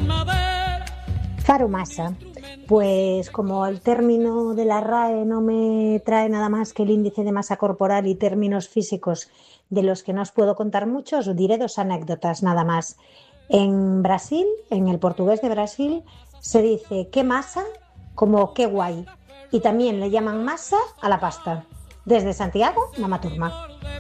Faro masa. Pues como el término de la RAE no me trae nada más que el índice de masa corporal y términos físicos de los que no os puedo contar mucho, os diré dos anécdotas nada más. En Brasil, en el portugués de Brasil, se dice qué masa como qué guay. Y también le llaman masa a la pasta. Desde Santiago, Mama Turma.